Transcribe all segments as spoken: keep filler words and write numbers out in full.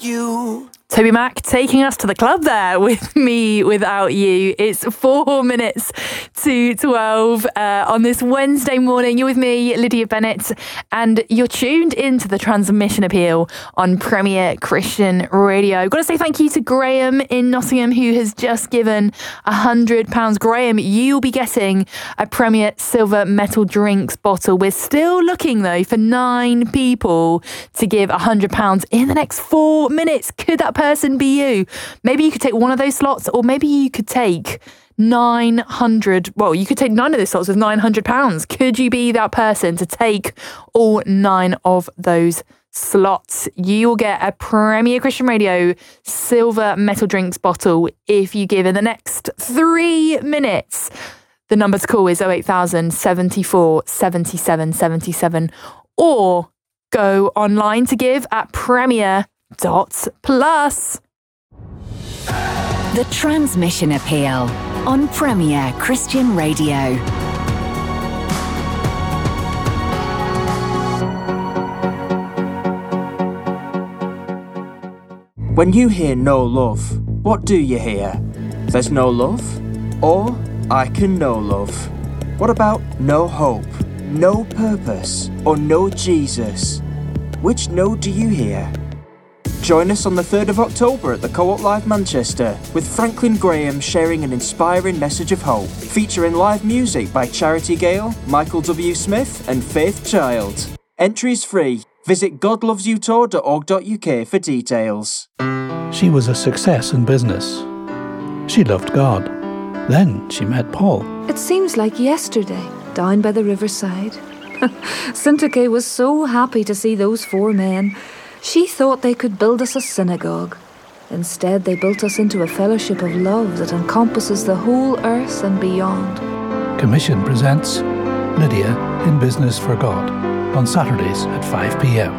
you. Toby Mac taking us to the club there with Me Without You. It's four minutes to twelve uh, on this Wednesday morning. You're with me, Lydia Bennett, and you're tuned into the Transmission Appeal on Premier Christian Radio. I've got to say thank you to Graham in Nottingham, who has just given one hundred pounds. Graham, you'll be getting a Premier Silver Metal Drinks bottle. We're still looking, though, for nine people to give one hundred pounds in the next four minutes. Could that person be you? Maybe you could take one of those slots, or maybe you could take nine hundred. Well, you could take nine of those slots with nine hundred pounds. Could you be that person to take all nine of those slots? You will get a Premier Christian Radio Silver Metal Drinks bottle if you give in the next three minutes. The number to call is oh eight thousand, seventy-four, seventy-seven, seventy-seven, or go online to give at premier dot plus. The Transmission Appeal on Premier Christian Radio. When you hear no love, what do you hear? There's no love? Or I can know love. What about no hope, no purpose, or no Jesus? Which no do you hear? Join us on the third of October at the Co-op Live Manchester, with Franklin Graham sharing an inspiring message of hope, featuring live music by Charity Gale, Michael W. Smith and Faith Child. Entries free. Visit god loves you tour dot org dot u k for details. She was a success in business. She loved God. Then she met Paul. It seems like yesterday, down by the riverside. Syntyche was so happy to see those four men. She thought they could build us a synagogue. Instead, they built us into a fellowship of love that encompasses the whole earth and beyond. Commission presents Lydia in Business for God on Saturdays at five p.m.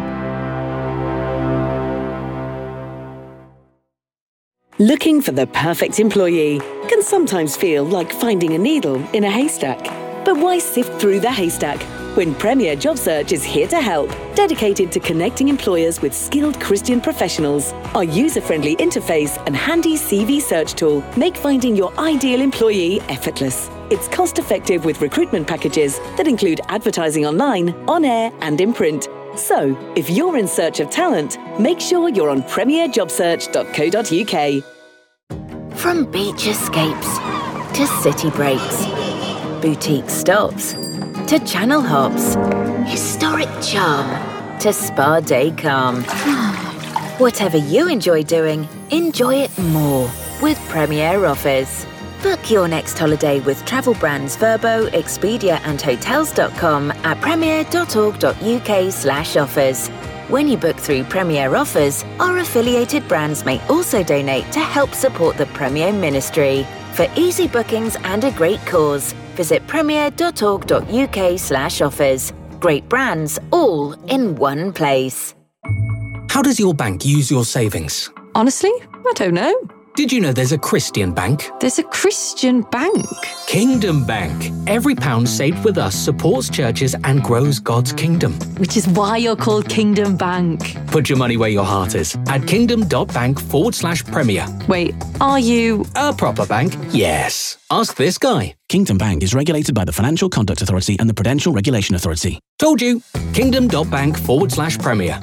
Looking for the perfect employee can sometimes feel like finding a needle in a haystack. But why sift through the haystack when Premier Job Search is here to help, dedicated to connecting employers with skilled Christian professionals? Our user-friendly interface and handy C V search tool make finding your ideal employee effortless. It's cost-effective with recruitment packages that include advertising online, on air, and in print. So, if you're in search of talent, make sure you're on premier job search dot co dot u k. From beach escapes to city breaks, boutique stops to channel hops, historic charm to spa day calm. Whatever you enjoy doing, enjoy it more with Premier Offers. Book your next holiday with travel brands Verbo, Expedia and Hotels dot com at premier dot org dot u k slash offers. When you book through Premier Offers, our affiliated brands may also donate to help support the Premier ministry. For easy bookings and a great cause, visit premier dot org dot u k slash offers. Great brands all in one place. How does your bank use your savings? Honestly, I don't know. Did you know there's a Christian bank? There's a Christian bank? Kingdom Bank. Every pound saved with us supports churches and grows God's kingdom. Which is why you're called Kingdom Bank. Put your money where your heart is at kingdom.bank forward slash premier. Wait, are you... A proper bank? Yes. Ask this guy. Kingdom Bank is regulated by the Financial Conduct Authority and the Prudential Regulation Authority. Told you. Kingdom.bank forward slash premier.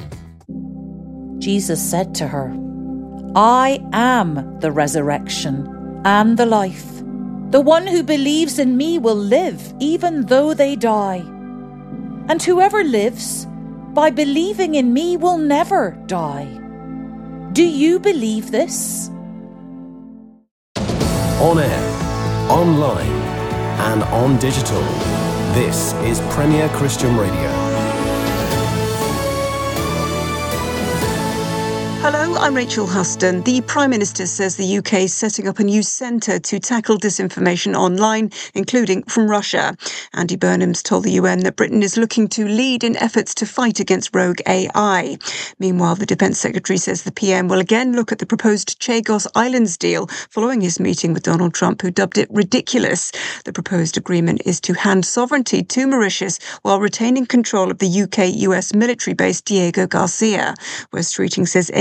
Jesus said to her, I am the resurrection and the life. The one who believes in me will live even though they die. And whoever lives by believing in me will never die. Do you believe this? On air, online, and on digital. This is Premier Christian Radio. Hello, I'm Rachel Huston. The Prime Minister says the U K is setting up a new centre to tackle disinformation online, including from Russia. Andy Burnham's told the U N that Britain is looking to lead in efforts to fight against rogue A I. Meanwhile, the Defence Secretary says the P M will again look at the proposed Chagos Islands deal following his meeting with Donald Trump, who dubbed it ridiculous. The proposed agreement is to hand sovereignty to Mauritius while retaining control of the U K U S military base Diego Garcia. West Streeting says any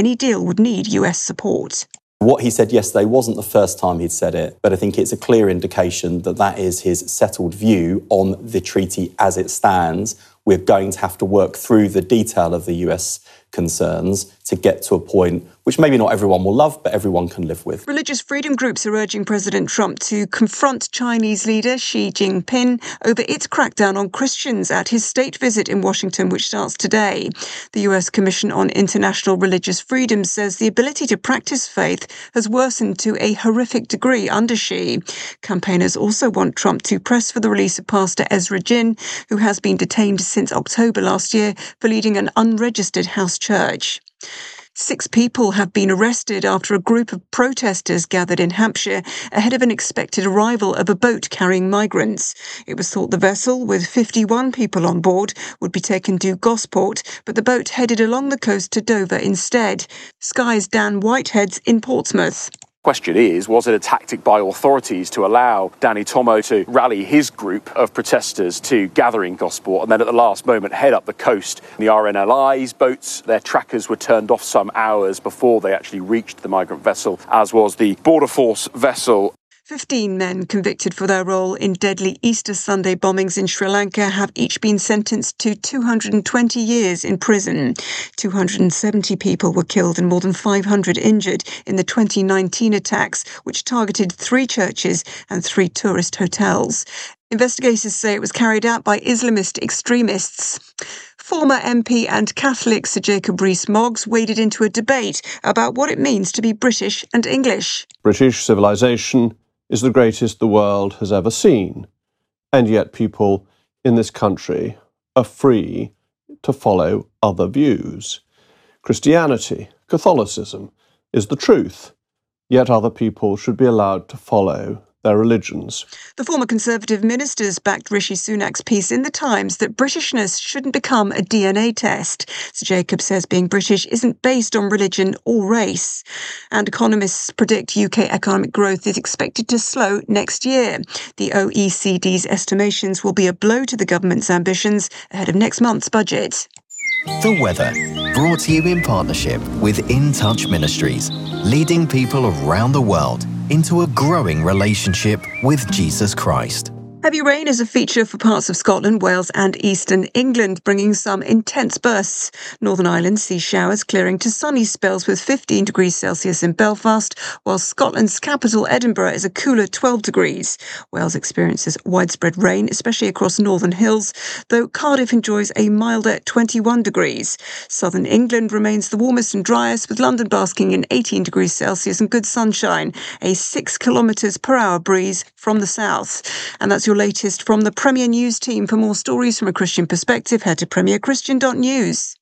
any deal would need U S support. What he said yesterday wasn't the first time he'd said it, but I think it's a clear indication that that is his settled view on the treaty as it stands. We're going to have to work through the detail of the U S concerns to get to a point which maybe not everyone will love, but everyone can live with. Religious freedom groups are urging President Trump to confront Chinese leader Xi Jinping over its crackdown on Christians at his state visit in Washington, which starts today. The U S Commission on International Religious Freedom says the ability to practice faith has worsened to a horrific degree under Xi. Campaigners also want Trump to press for the release of Pastor Ezra Jin, who has been detained since October last year for leading an unregistered house church. Six people have been arrested after a group of protesters gathered in Hampshire ahead of an expected arrival of a boat carrying migrants. It was thought the vessel, with fifty-one people on board, would be taken to Gosport, but the boat headed along the coast to Dover instead. Sky's Dan Whitehead's in Portsmouth. Question is, was it a tactic by authorities to allow Danny Tomo to rally his group of protesters to gather in Gosport and then at the last moment head up the coast? The R N L I's boats, their trackers were turned off some hours before they actually reached the migrant vessel, as was the Border Force vessel. Fifteen men convicted for their role in deadly Easter Sunday bombings in Sri Lanka have each been sentenced to two hundred twenty years in prison. two hundred seventy people were killed and more than five hundred injured in the twenty nineteen attacks, which targeted three churches and three tourist hotels. Investigators say it was carried out by Islamist extremists. Former M P and Catholic Sir Jacob Rees-Mogg waded into a debate about what it means to be British and English. British civilization is the greatest the world has ever seen, and yet people in this country are free to follow other views. Christianity, Catholicism, is the truth, yet other people should be allowed to follow their religions. The former Conservative ministers backed Rishi Sunak's piece in The Times that Britishness shouldn't become a D N A test. Sir Jacob says being British isn't based on religion or race. And economists predict U K economic growth is expected to slow next year. The O E C D's estimations will be a blow to the government's ambitions ahead of next month's budget. The weather, brought to you in partnership with In Touch Ministries, leading people around the world into a growing relationship with Jesus Christ. Heavy rain is a feature for parts of Scotland, Wales and eastern England, bringing some intense bursts. Northern Ireland sees showers clearing to sunny spells with fifteen degrees Celsius in Belfast, while Scotland's capital, Edinburgh, is a cooler twelve degrees. Wales experiences widespread rain, especially across northern hills, though Cardiff enjoys a milder twenty-one degrees. Southern England remains the warmest and driest, with London basking in eighteen degrees Celsius and good sunshine, a six kilometres per hour breeze from the south. And that's your latest from the Premier News team. For more stories from a Christian perspective, head to premier christian dot news.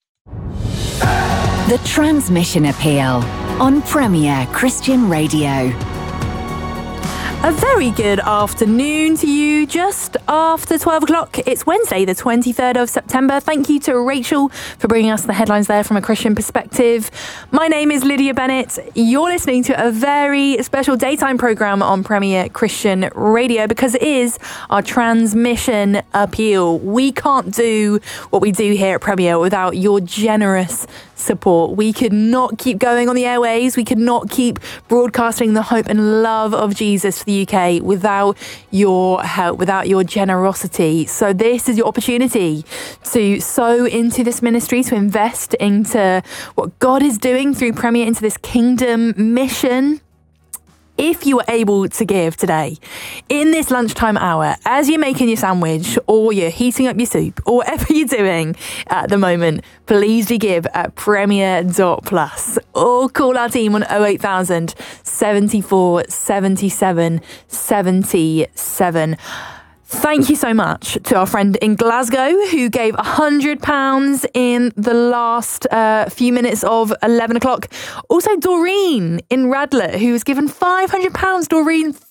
The Transmission Appeal on Premier Christian Radio. A very good afternoon to you, just after twelve o'clock. It's Wednesday, the twenty-third of September. Thank you to Rachel for bringing us the headlines there from a Christian perspective. My name is Lydia Bennett. You're listening to a very special daytime programme on Premier Christian Radio because it is our Transmission Appeal. We can't do what we do here at Premier without your generous support. We could not keep going on the airways. We could not keep broadcasting the hope and love of Jesus to the U K without your help, without your generosity. So this is your opportunity to sow into this ministry, to invest into what God is doing through Premier, into this kingdom mission. If you are able to give today, in this lunchtime hour, as you're making your sandwich or you're heating up your soup or whatever you're doing at the moment, please do give at premier dot plus or call our team on oh eight thousand, seventy-four, seventy-seven, seventy-seven. Thank you so much to our friend in Glasgow who gave one hundred pounds in the last uh, few minutes of eleven o'clock. Also, Doreen in Radlett, who was given five hundred pounds. Doreen,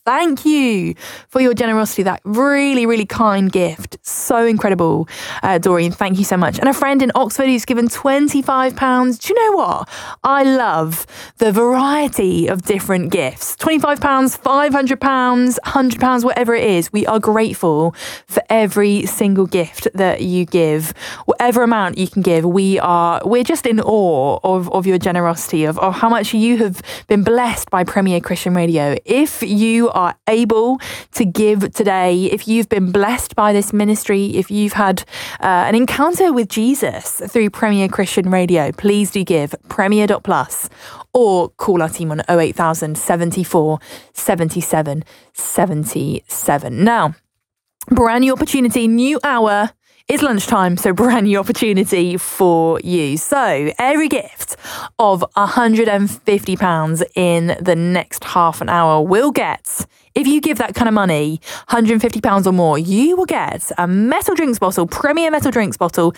thank you for your generosity. That really, really kind gift. So incredible. Uh, Doreen, thank you so much. And a friend in Oxford who's given twenty-five pounds. Do you know what? I love the variety of different gifts. twenty-five pounds, five hundred pounds, one hundred pounds, whatever it is. We are grateful for every single gift that you give. Whatever amount you can give, we are, we're just in awe of, of your generosity, of, of how much you have been blessed by Premier Christian Radio. If you are able to give today, if you've been blessed by this ministry, if you've had uh, an encounter with Jesus through Premier Christian Radio, please do give premier dot plus or call our team on oh eight thousand, seventy-four, seventy-seven, seventy-seven. Now, brand new opportunity, new hour. It's lunchtime, so brand new opportunity for you. So every gift of one hundred fifty pounds in the next half an hour will get, if you give that kind of money, one hundred fifty pounds or more, you will get a metal drinks bottle, Premier metal drinks bottle,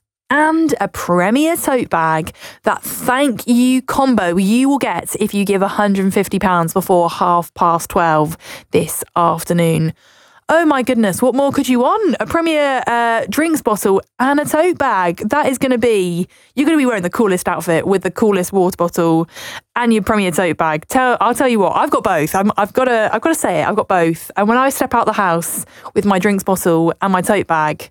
and a Premier tote bag. That thank you combo you will get if you give one hundred fifty pounds before half past twelve this afternoon. Oh my goodness, what more could you want? A Premier uh, drinks bottle and a tote bag. That is going to be, you're going to be wearing the coolest outfit with the coolest water bottle and your Premier tote bag. Tell, I'll tell you what, I've got both. I'm, I've got to, I've got to say it, I've got both. And when I step out the house with my drinks bottle and my tote bag,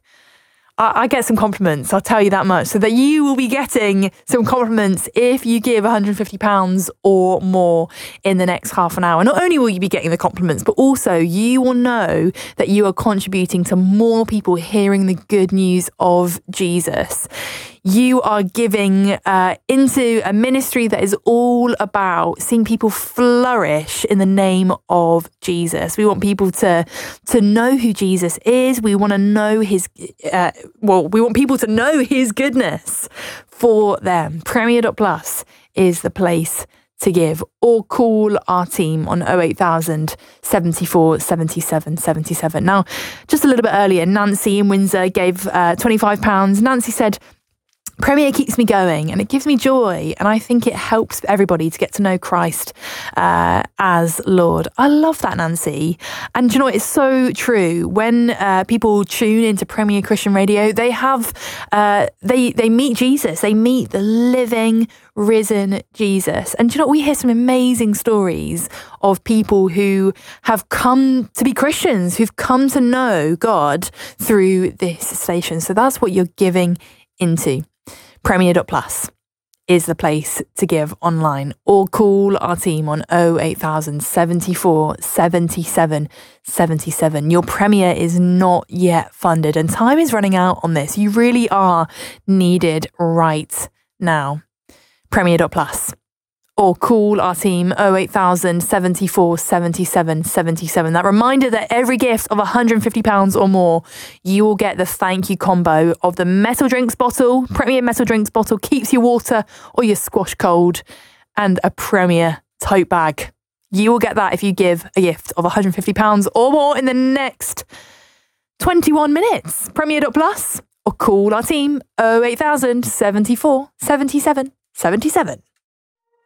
I, I get some compliments, I'll tell you that much. So that you will be getting some compliments if you give one hundred fifty pounds or more in the next half an hour. Not only will you be getting the compliments, but also you will know that you are contributing to more people hearing the good news of Jesus. You are giving uh, into a ministry that is all about seeing people flourish in the name of Jesus. We want people to to know who Jesus is. We want to know his, uh, well, we want people to know his goodness for them. Premier dot plus is the place to give, or call our team on oh eight thousand, seventy-four, seventy-seven, seventy-seven. Now, just a little bit earlier, Nancy in Windsor gave uh, twenty-five pounds. Nancy said, Premier keeps me going and it gives me joy, and I think it helps everybody to get to know Christ uh, as Lord. I love that, Nancy. And you know, it's so true. When uh, people tune into Premier Christian Radio, they have uh, they they meet Jesus. They meet the living, risen Jesus. And you know, we hear some amazing stories of people who have come to be Christians, who've come to know God through this station. So that's what you're giving into. Premier dot plus is the place to give online, or call our team on oh eight thousand, seventy-four, seventy-seven, seventy-seven. Your Premier is not yet funded and time is running out on this. You really are needed right now. Premier dot plus. Or call our team oh eight thousand, seventy-four, seventy-seven, seventy-seven. That reminder that every gift of one hundred fifty pounds or more, you will get the thank you combo of the metal drinks bottle, Premier metal drinks bottle, keeps your water or your squash cold, and a Premier tote bag. You will get that if you give a gift of one hundred fifty pounds or more in the next twenty-one minutes. Premier dot plus, or call our team oh eight thousand, seventy-four, seventy-seven, seventy-seven.